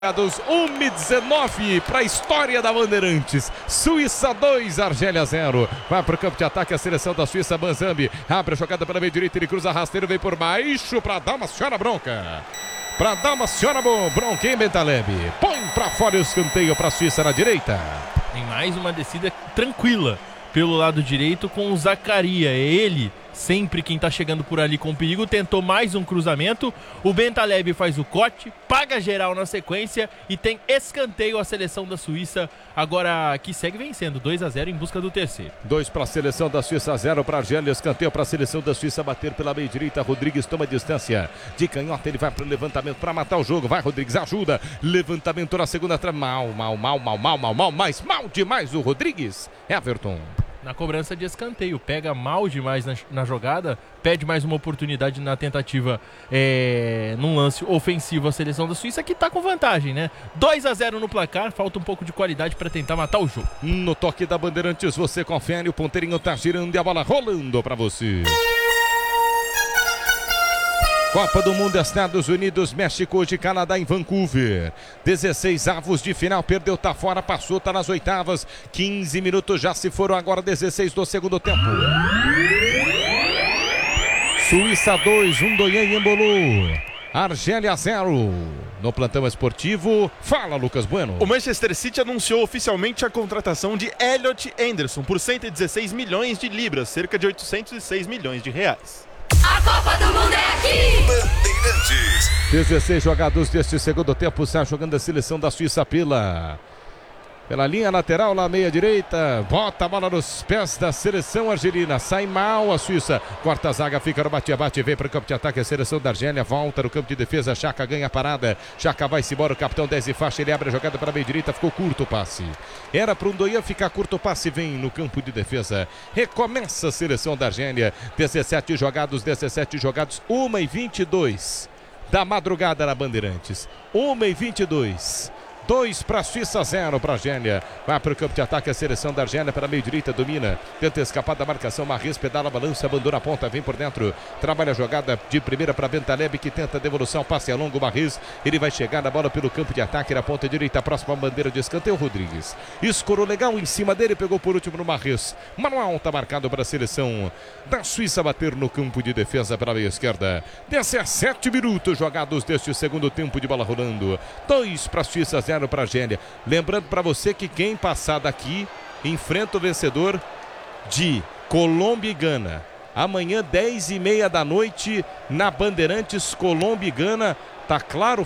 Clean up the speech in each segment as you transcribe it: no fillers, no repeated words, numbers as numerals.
1:19 para a história da Bandeirantes. Suíça 2, Argélia 0. Vai para o campo de ataque a seleção da Suíça. Banzambi abre a jogada pela meia direita, ele cruza rasteiro, vem por baixo para dar uma senhora bronca. Para dar uma senhora bronca em Bentaleb. Põe para fora o escanteio para a Suíça na direita. Tem mais uma descida tranquila pelo lado direito com o Zaccaria. É ele sempre quem tá chegando por ali com perigo. Tentou mais um cruzamento. O Bentaleb faz o corte, paga geral na sequência e tem escanteio a seleção da Suíça. Agora que segue vencendo 2-0 em busca do terceiro. 2 para a seleção da Suíça, 0 para a Argélia. Escanteio para a seleção da Suíça bater pela meia direita. Rodrigues toma distância de canhota. Ele vai para o levantamento para matar o jogo. Vai, Rodrigues, ajuda. Levantamento na segunda trama. Mais mal demais o Rodrigues. Everton. Na cobrança de escanteio, pega mal demais na jogada, pede mais uma oportunidade na tentativa num lance ofensivo a seleção da Suíça, que tá com vantagem, né? 2-0 no placar, falta um pouco de qualidade para tentar matar o jogo. No toque da Bandeirantes, você confere, o ponteirinho tá girando e a bola rolando para você. Copa do Mundo, Estados Unidos, México, hoje Canadá em Vancouver. 16 avos de final, perdeu, tá fora, passou, tá nas oitavas. 15 minutos já se foram, agora 16 do segundo tempo. Suíça 2, Undoyan embolou. Argélia 0. No plantão esportivo, fala Lucas Bueno. O Manchester City anunciou oficialmente a contratação de Elliot Anderson por 116 milhões de libras, cerca de 806 milhões de reais. A Copa do Mundo é aqui! Bandeirantes. 16 jogados deste segundo tempo, está jogando a seleção da Suíça pela linha lateral, lá meia direita, bota a bola nos pés da seleção argelina, sai mal a Suíça, corta a zaga, fica no bate-bate, vem para o campo de ataque a seleção da Argélia, volta no campo de defesa, Xhaka ganha a parada, Xhaka vai-se embora, o capitão 10 e faixa, ele abre a jogada para a meia direita, ficou curto o passe, era para o Undoyan ficar curto o passe, vem no campo de defesa, recomeça a seleção da Argélia, 17 jogados, 1:22 da madrugada na Bandeirantes, 1:22. 2 para a Suíça, 0 para a Argélia. Vai para o campo de ataque a seleção da Argélia para a meio direita, domina, tenta escapar da marcação, Marres pedala, balança, abandona a ponta, vem por dentro, trabalha a jogada de primeira para Bentaleb, que tenta a devolução, passe a longo, Marres, ele vai chegar na bola pelo campo de ataque, na ponta direita, próxima bandeira de escanteio, Rodrigues escorou legal em cima dele, pegou por último no Marres, manual está marcado para a seleção da Suíça bater no campo de defesa para a meia esquerda. 17 minutos jogados deste segundo tempo de bola rolando, 2 para a Suíça, 0 para a Argélia. Lembrando para você que quem passar daqui enfrenta o vencedor de Colômbia e Gana. Amanhã, 10:30 da noite, na Bandeirantes, Colômbia e Gana. Tá claro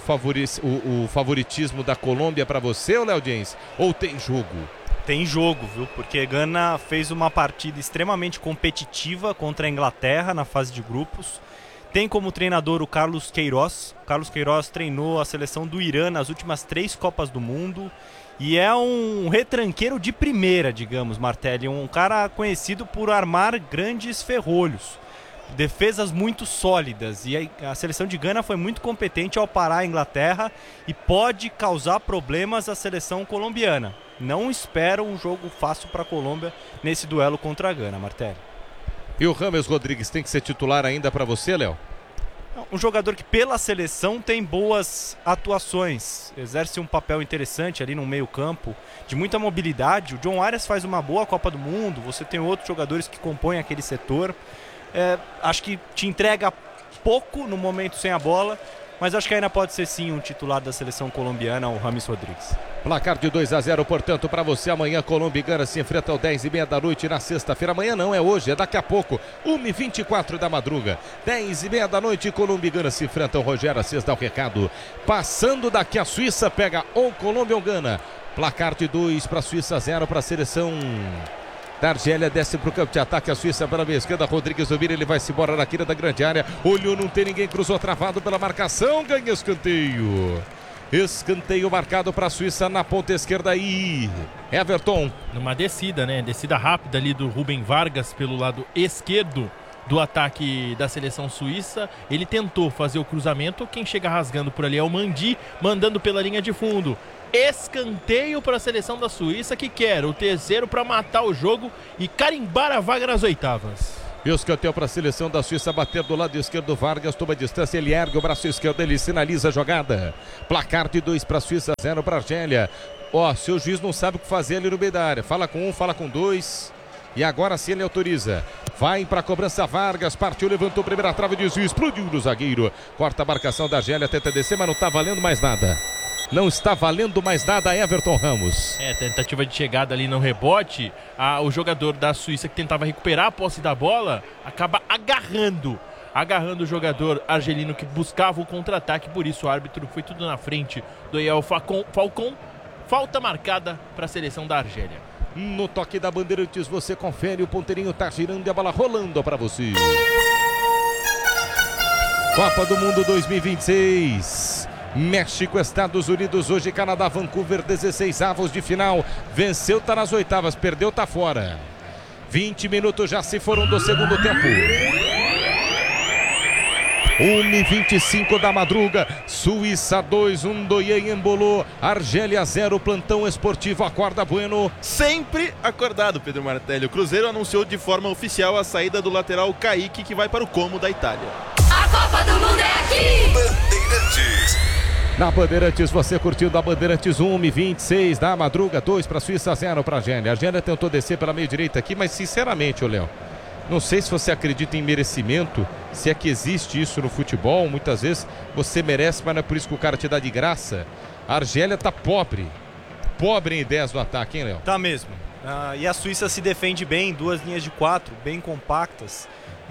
o favoritismo da Colômbia para você, Léo Diens? Ou tem jogo? Tem jogo, viu? Porque Gana fez uma partida extremamente competitiva contra a Inglaterra na fase de grupos. Tem como treinador o Carlos Queiroz. O Carlos Queiroz treinou a seleção do Irã nas últimas 3 Copas do Mundo. E é um retranqueiro de primeira, digamos, Martelli. Um cara conhecido por armar grandes ferrolhos. Defesas muito sólidas. E a seleção de Gana foi muito competente ao parar a Inglaterra e pode causar problemas à seleção colombiana. Não espero um jogo fácil para a Colômbia nesse duelo contra a Gana, Martelli. E o James Rodrigues tem que ser titular ainda para você, Léo? Um jogador que pela seleção tem boas atuações, exerce um papel interessante ali no meio campo, de muita mobilidade. O John Arias faz uma boa Copa do Mundo, você tem outros jogadores que compõem aquele setor. Acho que te entrega pouco no momento sem a bola, mas acho que ainda pode ser sim um titular da seleção colombiana, o James Rodrigues. Placar de 2-0, portanto, para você. Amanhã, Colômbia e Gana se enfrentam às 10:30 da noite na sexta-feira. Amanhã não, é hoje, é daqui a pouco. 1:24 da madruga. 10:30 da noite, Colômbia e Gana se enfrentam. Rogério Assis dá o recado. Passando daqui a Suíça, pega ou Colômbia ou Gana. Placar de 2 para a Suíça, 0 para a seleção da Argélia. Desce para o campo de ataque a Suíça pela meia esquerda, Rodrigues domina, ele vai se embora na quina da grande área, olhou, não tem ninguém, cruzou travado pela marcação, ganha escanteio. Escanteio marcado para a Suíça na ponta esquerda e Everton. Numa descida, né? Descida rápida ali do Rubem Vargas pelo lado esquerdo do ataque da seleção suíça. Ele tentou fazer o cruzamento, quem chega rasgando por ali é o Mandi, mandando pela linha de fundo. Escanteio para a seleção da Suíça, que quer o terceiro para matar o jogo e carimbar a vaga nas oitavas. E o escanteio para a seleção da Suíça bater do lado esquerdo. Vargas toma a distância, ele ergue o braço esquerdo, ele sinaliza a jogada. Placar de 2 para a Suíça, 0 para a Argélia. Seu juiz não sabe o que fazer ali no meio da área. Fala com um, fala com dois. E agora sim ele autoriza. Vai para a cobrança Vargas, partiu, levantou primeira trave, desvio, explodiu no zagueiro. Corta a marcação da Argélia, tenta descer, mas não está valendo mais nada. Não está valendo mais nada, Everton Ramos. Tentativa de chegada ali no rebote. O jogador da Suíça que tentava recuperar a posse da bola acaba agarrando o jogador argelino que buscava o contra-ataque. Por isso o árbitro foi tudo na frente do Eyal Falcon. Falta marcada para a seleção da Argélia. No toque da Bandeirantes você confere, o ponteirinho tá girando e a bola rolando para você. Copa do Mundo 2026. México, Estados Unidos, hoje Canadá, Vancouver, 16avos de final. Venceu, tá nas oitavas, perdeu, tá fora. 20 minutos já se foram do segundo tempo. 1h25 da madruga. Suíça 2, Ndoye embolou. Argélia 0, plantão esportivo, acorda Bueno. Sempre acordado, Pedro Martelli. O Cruzeiro anunciou de forma oficial a saída do lateral Kaique, que vai para o Como da Itália. A Copa do Mundo é aqui! Bandeirantes. Na Bandeirantes, você curtindo a Bandeirantes, 1h26 da madruga, 2 para a Suíça, 0 para a Argélia. A Argélia tentou descer pela meio direita aqui, mas sinceramente, Léo, não sei se você acredita em merecimento, se é que existe isso no futebol. Muitas vezes você merece, mas não é por isso que o cara te dá de graça. A Argélia tá pobre em ideias do ataque, hein, Léo? Tá mesmo. E a Suíça se defende bem, 2 linhas de 4, bem compactas.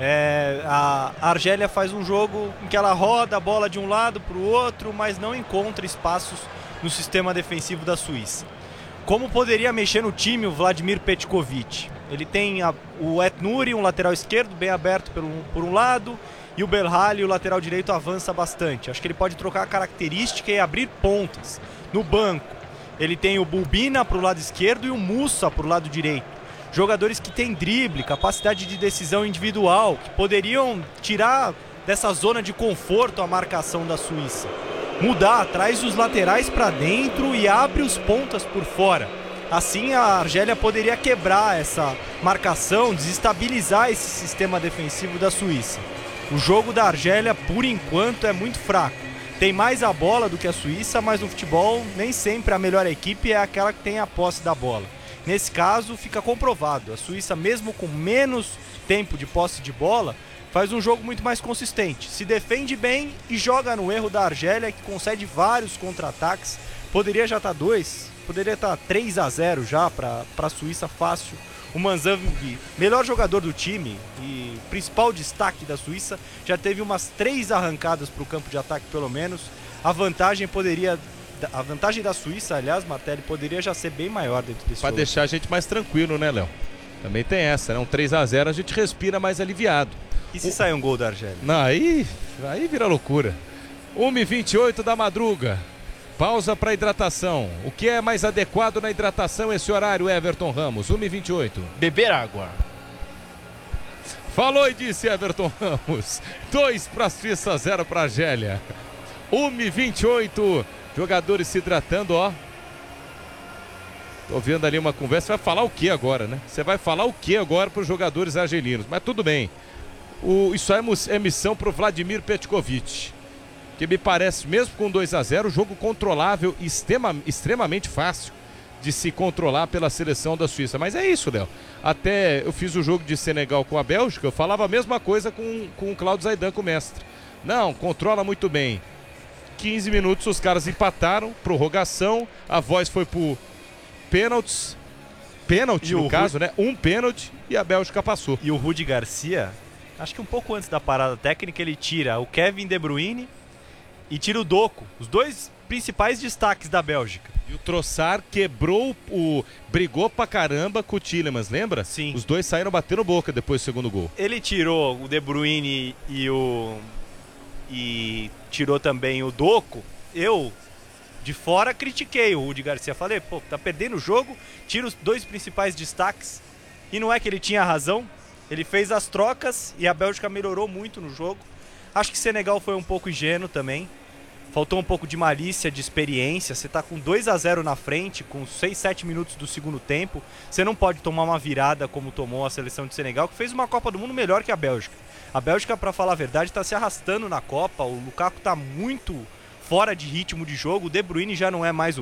A Argélia faz um jogo em que ela roda a bola de um lado para o outro, mas não encontra espaços no sistema defensivo da Suíça. Como poderia mexer no time o Vladimir Petkovic? Ele tem o Etnuri, um lateral esquerdo bem aberto por um lado, e o Belhali, o lateral direito, avança bastante. Acho que ele pode trocar a característica e abrir pontas. No banco, ele tem o Bulbina para o lado esquerdo e o Mussa para o lado direito. Jogadores que têm drible, capacidade de decisão individual, que poderiam tirar dessa zona de conforto a marcação da Suíça. Mudar, traz os laterais para dentro e abre os pontas por fora. Assim a Argélia poderia quebrar essa marcação, desestabilizar esse sistema defensivo da Suíça. O jogo da Argélia, por enquanto, é muito fraco. Tem mais a bola do que a Suíça, mas no futebol nem sempre a melhor equipe é aquela que tem a posse da bola. Nesse caso, fica comprovado. A Suíça, mesmo com menos tempo de posse de bola, faz um jogo muito mais consistente. Se defende bem e joga no erro da Argélia, que concede vários contra-ataques. Poderia já estar 2, poderia estar 3-0 já para a Suíça fácil. O Manzangue, melhor jogador do time e principal destaque da Suíça, já teve umas 3 arrancadas para o campo de ataque pelo menos. A vantagem da Suíça, aliás, Martelli, poderia já ser bem maior dentro desse jogo. Para deixar a gente mais tranquilo, né, Léo? Também tem essa, né? Um 3-0 a gente respira mais aliviado. E se sair um gol da Argélia? Não, aí vira loucura. 1h28 da madruga. Pausa para hidratação. O que é mais adequado na hidratação esse horário, Everton Ramos? 1h28. Beber água. Falou e disse Everton Ramos. 2 para a Suíça, 0 para a Argélia. 1h28. Jogadores se hidratando, ó. Tô vendo ali uma conversa. Vai falar o que agora, né? Você vai falar o que agora para os jogadores argelinos? Mas tudo bem. Isso é missão para o Vladimir Petkovic, que me parece, mesmo com 2-0, jogo controlável, extremamente fácil de se controlar pela seleção da Suíça. Mas é isso, Léo. Até eu fiz o jogo de Senegal com a Bélgica, eu falava a mesma coisa com o Claudio Zaidan, com o mestre. Não, controla muito bem. 15 minutos os caras empataram, prorrogação, a voz foi por pênalti no caso, né? Um pênalti e a Bélgica passou. E o Rudi Garcia, acho que um pouco antes da parada técnica, ele tira o Kevin De Bruyne e tira o Doku, os dois principais destaques da Bélgica. E o Trossard brigou pra caramba com o Tielemans, lembra? Sim. Os dois saíram batendo boca depois do segundo gol. Ele tirou o De Bruyne e tirou também o Doku. Eu, de fora, critiquei o Rudi Garcia. Falei, pô, tá perdendo o jogo, tira os dois principais destaques. E não é que ele tinha razão. Ele fez as trocas e a Bélgica melhorou muito no jogo. Acho que Senegal foi um pouco ingênuo também. faltou um pouco de malícia, de experiência. Você tá com 2-0 na frente, com 6, 7 minutos do segundo tempo. Você não pode tomar uma virada como tomou a seleção de Senegal, que fez uma Copa do Mundo melhor que a Bélgica. A Bélgica, para falar a verdade, está se arrastando na Copa. O Lukaku tá muito fora de ritmo de jogo. O De Bruyne já não é mais o